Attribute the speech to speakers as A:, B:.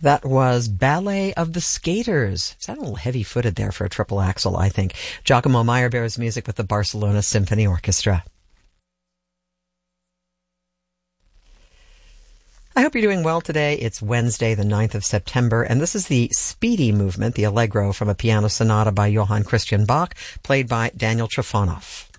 A: That was Ballet of the Skaters. Sounded a little heavy-footed there for a triple axel, I think. Giacomo Meyerbeer's music with the Barcelona Symphony Orchestra. I hope you're doing well today. It's Wednesday, the 9th of September, and this is the Speedy movement, the Allegro from a piano sonata by Johann Christian Bach, played by Daniel Trifonov.